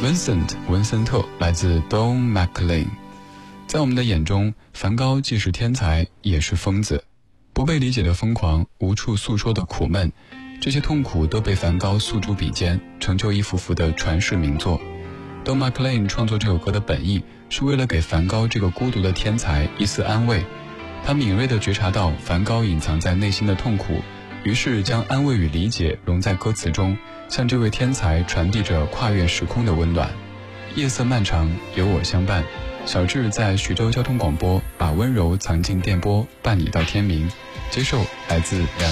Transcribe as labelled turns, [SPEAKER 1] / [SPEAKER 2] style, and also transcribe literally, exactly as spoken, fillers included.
[SPEAKER 1] Vincent 文森特来自 Don McLean。 在我们的眼中，梵高既是天才也是疯子，不被理解的疯狂，无处诉说的苦闷，这些痛苦都被梵高诉诸笔尖，成就一幅幅的传世名作。Don McLean 创作这首歌的本意是为了给梵高这个孤独的天才一丝安慰，他敏锐地觉察到梵高隐藏在内心的痛苦，于是将安慰与理解融在歌词中，向这位天才传递着跨越时空的温暖。夜色漫长，有我相伴，小智在徐州交通广播把温柔藏进电波，伴你到天明。接受来自梁